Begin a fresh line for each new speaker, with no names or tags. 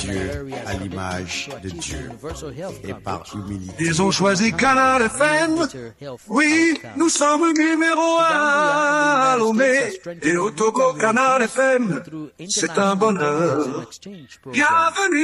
Dieu à l'image de Dieu et par humilité.
Ils ont choisi Canal FM. Oui, nous sommes numéro 1 à Lomé et au Togo. Canal FM, c'est un bonheur. Bienvenue.